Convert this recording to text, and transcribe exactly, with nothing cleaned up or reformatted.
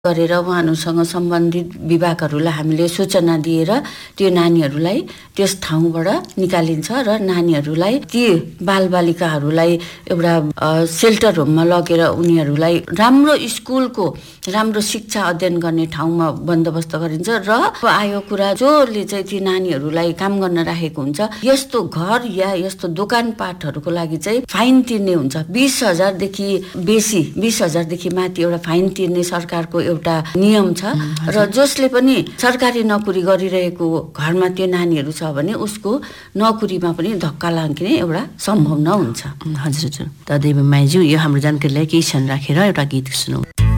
गरेर उहाँहरूसँग सम्बन्धित विभागहरूलाई हामीले सूचना दिएर त्यो नानीहरूलाई त्यस ठाउँबाट निकालिन्छ र नानीहरूलाई ती बालबालिकाहरूलाई एउटा सेल्टर होममा लगेर उनीहरूलाई राम्रो स्कुलको राम्रो शिक्षा अध्ययन गर्ने ठाउँमा बन्दोबस्त गरिन्छ। र आयो कुरा जसले चाहिँ ती नानीहरूलाई काम गर्न राखेको हुन्छ यस्तो घर या यस्तो दोकानपाटहरूको लागि चाहिँ फाइन तिर्ने हुन्छ। बीस हजारदेखि बेसी बीस हजारदेखि माथि एउटा फाइन तिर्ने सरकारको एउटा नियम छ। र जसले पनि सरकारी नोकरी गरिरहेको घरमा त्यो नानीहरू छ भने उसको नोकरीमा पनि धक्का लाग्ने एउटा सम्भावना हुन्छ। हजुर हजुर। त देवी माइज्यू यो हाम्रो जानकारीलाई केही क्षण राखेर एउटा गीत सुनौँ।